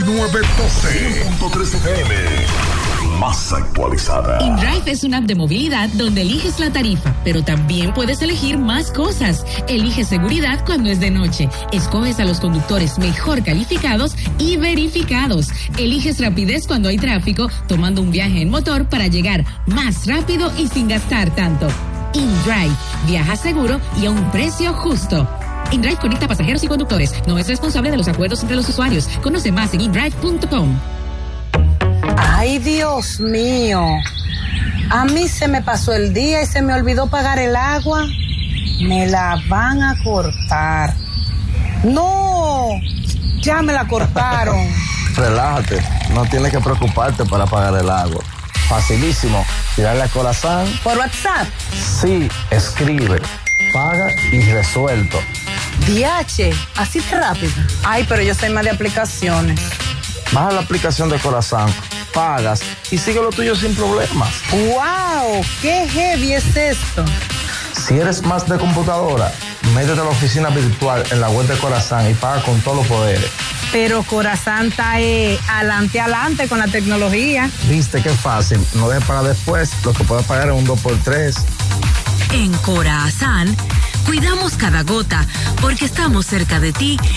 912.3 FM. Más actualizada. InDrive es una app de movilidad donde eliges la tarifa, pero también puedes elegir más cosas. Eliges seguridad cuando es de noche. Escoges a los conductores mejor calificados y verificados. Eliges rapidez cuando hay tráfico, tomando un viaje en motor para llegar más rápido y sin gastar tanto. InDrive. Viaja seguro y a un precio justo. InDrive conecta pasajeros y conductores. No es responsable de los acuerdos entre los usuarios. Conoce más en indrive.com. Ay, Dios mío. A mí se me pasó el día y se me olvidó pagar el agua. Me la van a cortar. No, ya me la cortaron. Relájate, no tienes que preocuparte para pagar el agua. Facilísimo, tirarle a Corazán. ¿Por WhatsApp? Sí, escribe, paga y resuelto. DH, así de rápido. Ay, pero yo soy más de aplicaciones. Baja la aplicación de Corazán, pagas y sigue lo tuyo sin problemas. ¡Wow! ¡Qué heavy es esto! Si eres más de computadora, métete a la oficina virtual en la web de Corazán y paga con todos los poderes. Pero Corazán está adelante con la tecnología. Viste qué fácil, no dejes pagar después lo que puedes pagar en un 2x3. En Corazán, cuidamos cada gota porque estamos cerca de ti